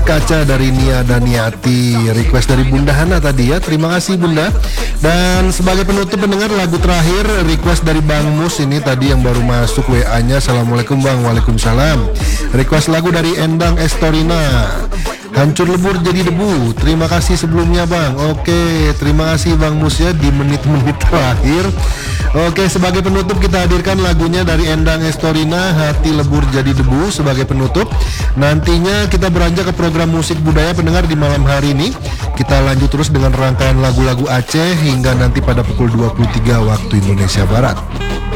Kaca dari Nia Daniati, request dari Bunda Hana tadi ya. Terima kasih Bunda. Dan sebagai penutup pendengar, lagu terakhir request dari Bang Mus ini tadi yang baru masuk WA-nya. Assalamualaikum Bang. Waalaikumsalam. Request lagu dari Endang Estorina, Hancur Lebur Jadi Debu. Terima kasih sebelumnya Bang. Oke, terima kasih Bang Mus ya di menit-menit terakhir. Oke, sebagai penutup kita hadirkan lagunya dari Endang Estorina, Hati Lebur Jadi Debu sebagai penutup. Nantinya kita beranjak ke program musik budaya pendengar di malam hari ini. Kita lanjut terus dengan rangkaian lagu-lagu Aceh hingga nanti pada pukul 23 waktu Indonesia Barat.